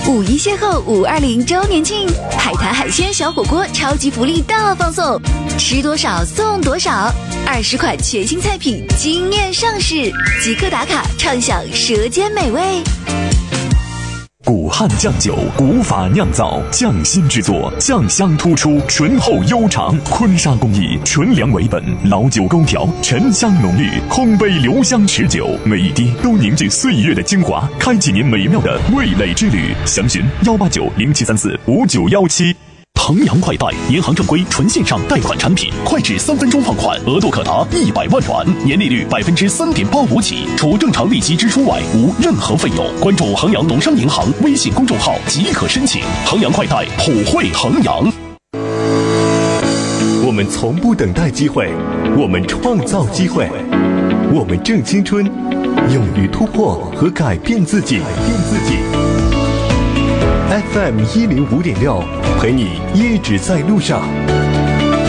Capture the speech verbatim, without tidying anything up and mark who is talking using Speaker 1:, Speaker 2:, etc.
Speaker 1: 五一邂逅五二零周年庆，海苔海鲜小火锅超级福利大放送，吃多少送多少，二十款全新菜品惊艳上市，即刻打卡畅享舌尖美味。
Speaker 2: 古汉酱酒，古法酿造，匠心制作，酱香突出，醇厚悠长。坤沙工艺，纯粮为本，老酒勾调，沉香浓郁，空杯留香持久，每一滴都凝聚岁月的精华，开启您美妙的味蕾之旅。详询幺八九零七三四五九幺七。衡阳快贷，银行正规纯线上贷款产品，快至三分钟放款，额度可达一百万元，年利率百分之三点八五起，除正常利息支出外，无任何费用。关注衡阳农商银行微信公众号即可申请。衡阳快贷，普惠衡阳。
Speaker 3: 我们从不等待机会，我们创造机会，我们正青春，勇于突破和改变自己。改变自己。F M 一零五点六，陪你一直在路上。